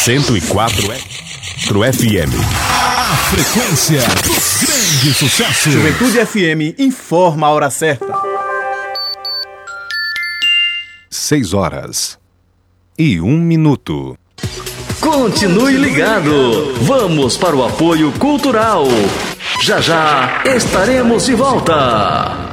104 FM. A frequência do grande sucesso. Juventude FM informa a hora certa. 6h01. Continue ligado. Vamos para o apoio cultural. Já já estaremos de volta.